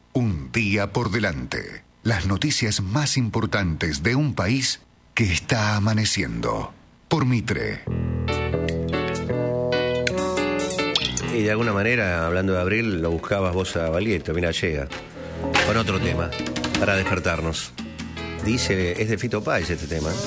Un día por delante. Las noticias más importantes de un país que está amaneciendo. Por Mitre. Y de alguna manera, hablando de abril, lo buscabas vos a Baglietto. Mira, llega. Con otro tema, para despertarnos. Dice, es de Fito Páez este tema.